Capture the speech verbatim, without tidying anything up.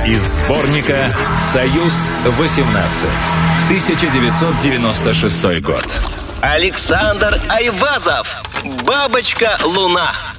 Из сборника «Союз-восемнадцать». тысяча девятьсот девяносто шестой год. Александр Айвазов. «Бабочка Луна».